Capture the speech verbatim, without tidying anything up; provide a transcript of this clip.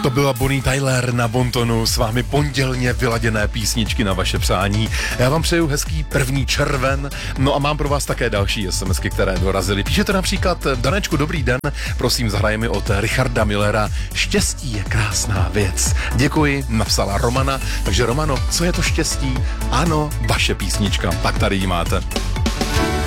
To byla Bonnie Tyler na Bontonu, s vámi pondělně vyladěné písničky na vaše přání. Já vám přeju hezký první červen, no a mám pro vás také další SMSky, které dorazily. Píšete například: Danečku, dobrý den, prosím zahraj mi od Richarda Millera Štěstí je krásná věc. Děkuji, napsala Romana. Takže Romano, co je to štěstí? Ano, vaše písnička, tak tady ji máte.